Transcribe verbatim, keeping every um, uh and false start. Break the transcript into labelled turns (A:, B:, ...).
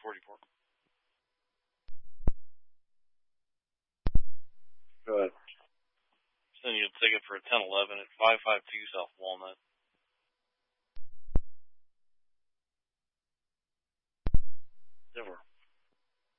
A: forty-four.
B: Go ahead.
A: Send you a ticket for a ten eleven at five five two South Walnut.